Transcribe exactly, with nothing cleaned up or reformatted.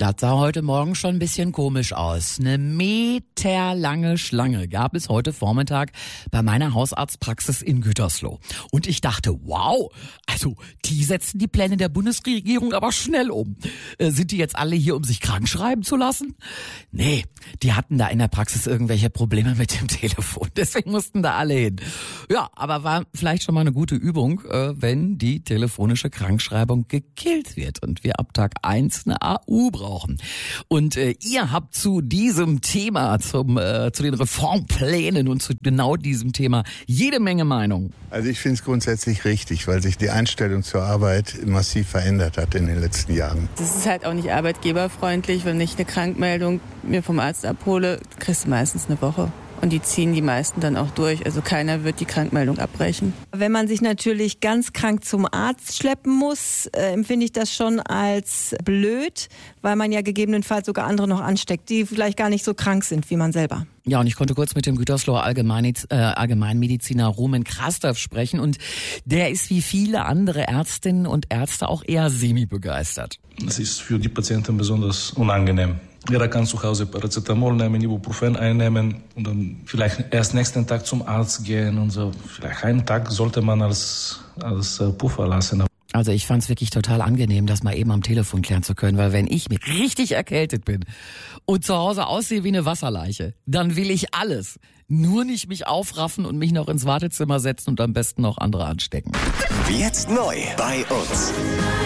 Das sah heute Morgen schon ein bisschen komisch aus. Eine meterlange Schlange gab es heute Vormittag bei meiner Hausarztpraxis in Gütersloh. Und ich dachte, wow, also die setzen die Pläne der Bundesregierung aber schnell um. Äh, sind die jetzt alle hier, um sich krank schreiben zu lassen? Nee, die hatten da in der Praxis irgendwelche Probleme mit dem Telefon. Deswegen mussten da alle hin. Ja, aber war vielleicht schon mal eine gute Übung, äh, wenn die telefonische Krankschreibung gekillt wird und wir ab Tag eins eine A U brauchen. brauchen. Und äh, ihr habt zu diesem Thema, zum äh, zu den Reformplänen und zu genau diesem Thema jede Menge Meinung. Also ich finde es grundsätzlich richtig, weil sich die Einstellung zur Arbeit massiv verändert hat in den letzten Jahren. Das ist halt auch nicht arbeitgeberfreundlich. Wenn ich eine Krankmeldung mir vom Arzt abhole, kriegst du meistens eine Woche. Und die ziehen die meisten dann auch durch. Also keiner wird die Krankmeldung abbrechen. Wenn man sich natürlich ganz krank zum Arzt schleppen muss, äh, empfinde ich das schon als blöd, weil man ja gegebenenfalls sogar andere noch ansteckt, die vielleicht gar nicht so krank sind wie man selber. Ja, und ich konnte kurz mit dem Gütersloher Allgemein, äh, Allgemeinmediziner Rumen Krastev sprechen und der ist wie viele andere Ärztinnen und Ärzte auch eher semi-begeistert. Es ist für die Patienten besonders unangenehm. Jeder kann zu Hause Paracetamol nehmen, Ibuprofen einnehmen und dann vielleicht erst nächsten Tag zum Arzt gehen und so. Vielleicht einen Tag sollte man als, als Puffer lassen. Also ich fand's wirklich total angenehm, das mal eben am Telefon klären zu können, weil wenn ich mir richtig erkältet bin und zu Hause aussehe wie eine Wasserleiche, dann will ich alles. Nur nicht mich aufraffen und mich noch ins Wartezimmer setzen und am besten noch andere anstecken. Jetzt neu bei uns.